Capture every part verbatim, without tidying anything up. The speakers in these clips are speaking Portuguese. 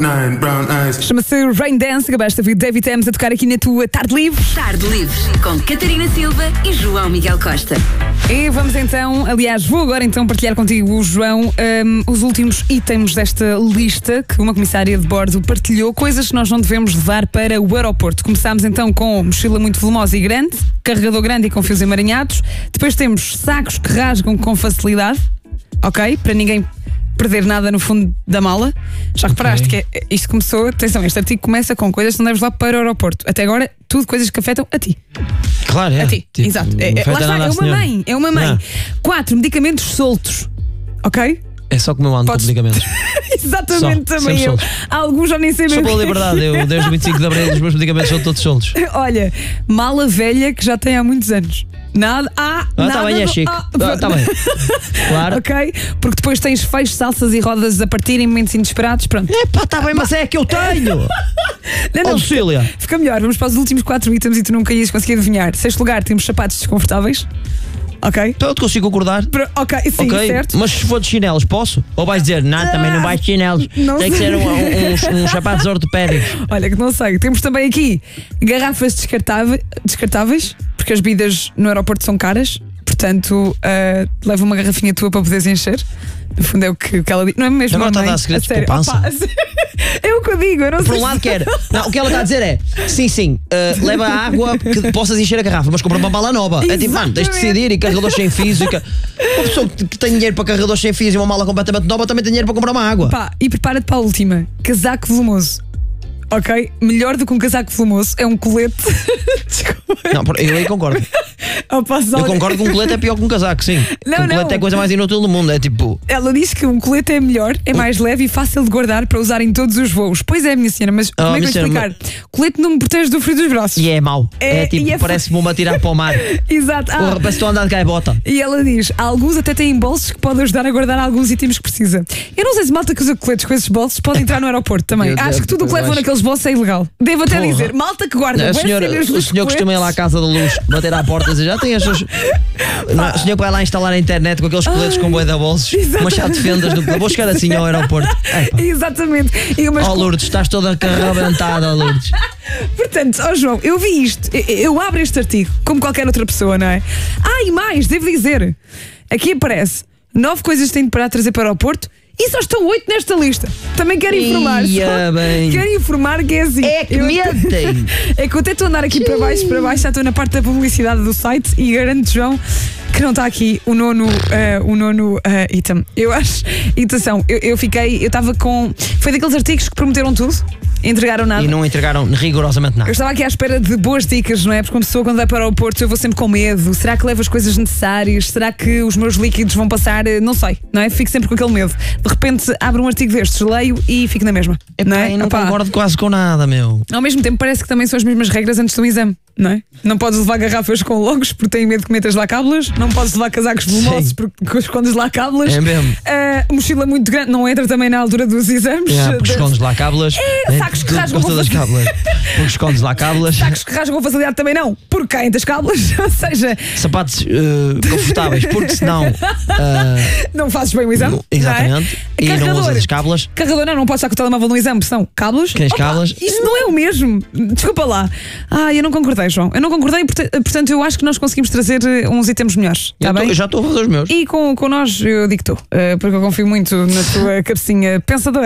Chama-se Rain Dance, acabaste de ouvir David Thames a tocar aqui na tua Tarde Livre. Tarde Livre, com Catarina Silva e João Miguel Costa. E vamos então, aliás, vou agora então partilhar contigo, João, um, os últimos itens desta lista que uma comissária de bordo partilhou, coisas que nós não devemos levar para o aeroporto. Começámos então com mochila muito volumosa e grande, carregador grande e com fios emaranhados. Depois temos sacos que rasgam com facilidade, ok? Para ninguém perder nada no fundo da mala. Já reparaste okay. que é, isto começou, atenção, este artigo começa com coisas que não deves levar para o aeroporto. Até agora, tudo coisas que afetam a ti. Claro, é. A ti, tipo, exato. É, é, lá está, é uma mãe, é uma mãe. Não. Quatro, medicamentos soltos, ok? É só como eu ando Podes... com medicamentos. Exatamente, só, também eu. Alguns já nem sei mesmo. Só pela liberdade, eu desde o vinte e cinco de abril os meus medicamentos são todos soltos. Olha, mala velha que já tem há muitos anos. Nada. Ah, ah nada. Tá bem, é chique. Ah, ah, tá bem. Claro. Ok? Porque depois tens feixes, salsas e rodas a partir em momentos inesperados. Pronto. Epá, tá bem, mas é que eu tenho. Não, não, Lucília. Fica, fica melhor. Vamos para os últimos quatro itens e tu nunca ias conseguir adivinhar. Sexto lugar, temos sapatos desconfortáveis. Ok? Então eu te consigo concordar. Ok, sim, okay. certo. Mas se for de chinelos, posso? Ou vais dizer, não, também não vais de chinelos. Não Tem sei. que ser um, um, uns, uns sapatos ortopédicos. Olha, que não sei. Temos também aqui garrafas descartáveis, descartáveis porque as bebidas no aeroporto são caras. Portanto, uh, leva uma garrafinha tua para poderes encher. No fundo é o que, o que ela diz. Não é mesmo? Agora está a dar segredos de poupança. É o que eu digo, eu não Por sei. um lado quer. Não, o que ela está a dizer é: sim, sim, uh, leva água que possas encher a garrafa, mas compra uma bala nova. Exatamente. É tipo, mano, tens de decidir e carregadores sem fios. E ca... Uma pessoa que tem dinheiro para carregadores sem fios e uma mala completamente nova também tem dinheiro para comprar uma água. Pá, e prepara-te para a última: casaco volumoso. Ok? Melhor do que um casaco volumoso é um colete. Desculpa. Não, eu aí concordo. Eu concordo que um colete é pior que um casaco, sim. Não, um colete não. é a coisa mais inútil do mundo. É tipo. Ela disse que um colete é melhor, é mais leve e fácil de guardar para usar em todos os voos. Pois é, minha senhora, mas oh, como é que eu vou explicar? Mas... Colete não me protege do frio dos braços. E é mau. É, é tipo, é parece-me uma tirar para o mar. Exato. Ah. Parece que estou a andar de gaivota. E ela diz: alguns até têm bolsos que podem ajudar a guardar alguns itens que precisa. Eu não sei se malta que usa coletes com esses bolsos pode entrar no aeroporto também. Eu, acho eu, que tudo o que levam acho... naqueles bolsos é ilegal. Devo até Porra. dizer: malta que guarda. Não, senhor, o senhor costuma ir lá à casa da luz, bater à porta e dizer: já tem as suas. Não, o senhor que vai lá instalar a internet com aqueles coletes com boi de bolsos, mas já defendas do. Vou chegar assim ao aeroporto. Epa. Exatamente. Ó oh, Lourdes, estás toda carrebentada, Lourdes. Portanto, ó oh, João, eu vi isto, eu abro este artigo, como qualquer outra pessoa, não é? Ah, e mais, devo dizer, aqui aparece nove coisas que têm de parar de trazer para o aeroporto. E só estão oito nesta lista. Também quero informar. Ia bem. Quero informar que é assim. É que mentem. É que eu até estou a andar aqui para baixo, para baixo, já estou na parte da publicidade do site e garanto, João, que não está aqui o nono, uh, o nono uh, item. Eu acho. E atenção, eu, eu fiquei, eu estava com. Foi daqueles artigos que prometeram tudo. Entregaram nada. E não entregaram rigorosamente nada. Eu estava aqui à espera de boas dicas, não é? Porque uma pessoa quando vai para o aeroporto eu vou sempre com medo. Será que levo as coisas necessárias? Será que os meus líquidos vão passar? Não sei, não é? Fico sempre com aquele medo. De repente abro um artigo destes, leio e fico na mesma. Epá, não é? não Opa. concordo quase com nada, meu. Ao mesmo tempo parece que também são as mesmas regras antes do exame, não é? Não podes levar garrafas com logos porque têm medo que metas lá cábulas. Não podes levar casacos volumosos porque escondes lá cábulas. É mesmo. Uh, mochila muito grande não entra também na altura dos exames. É, porque escondes lá cábulas. É, sacos que rasgam das cábulas. Porque escondes lá cábulas. Sacos que rasgam com facilidade também não, porque caem das cábulas. Ou seja, sapatos uh, confortáveis, porque senão uh, não fazes bem o exame. Não, exatamente. Não é? E não usas as cábulas. Carregador, não, não podes estar com o telemóvel no exame, são cábulas. Queres cábulas? Isso não é o mesmo. Desculpa lá. Ah, eu não concordei, João. Eu não concordei, portanto, eu acho que nós conseguimos trazer uns itens melhores. Tá eu, bem? Tô, eu já estou a fazer os meus. E com, com nós, eu digo tu, uh, porque eu confio muito na tua cabecinha pensadora.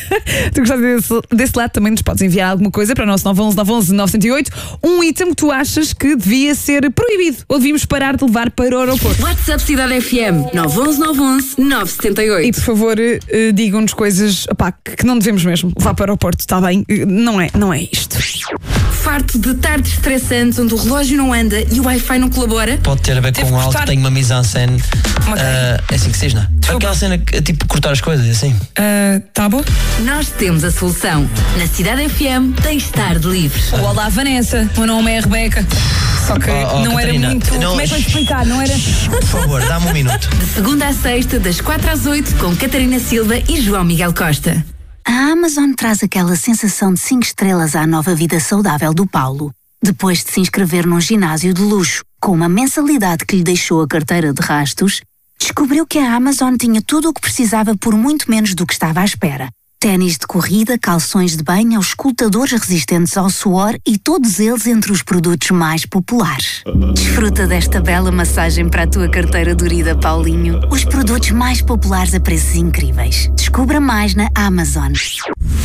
Tu gostaste desse, desse lado, também nos podes enviar alguma coisa para o nosso nove um um nove um um nove zero oito. Um item que tu achas que devia ser proibido ou devíamos parar de levar para o aeroporto. WhatsApp Cidade F M nove um um nove um um nove sete oito. E por favor, uh, digam-nos coisas opá, que não devemos mesmo levar para o aeroporto, está bem? Uh, não é, não é isto. Farto de tardes estressantes onde o relógio não anda e o Wi-Fi não colabora? Pode ter a ver Deve com algo cortar... que tem uma mise-en-scène. Okay. Uh, é assim que se diz, não é? Aquela cena que é tipo cortar as coisas, assim. Uh, tá bom? Nós temos a solução. Na Cidade F M tens Tarde Livre. Olá, Vanessa. O meu nome é Rebeca. Só que oh, oh, não Catarina, era muito. não, como é que vais explicar? Não era. Por favor, dá-me um minuto. De segunda à sexta, das quatro às oito, com Catarina Silva e João Miguel Costa. A Amazon traz aquela sensação de cinco estrelas à nova vida saudável do Paulo. Depois de se inscrever num ginásio de luxo, com uma mensalidade que lhe deixou a carteira de rastos, descobriu que a Amazon tinha tudo o que precisava por muito menos do que estava à espera. Ténis de corrida, calções de banho, auscultadores resistentes ao suor e todos eles entre os produtos mais populares. Desfruta desta bela massagem para a tua carteira dorida, Paulinho. Os produtos mais populares a preços incríveis. Descubra mais na Amazon.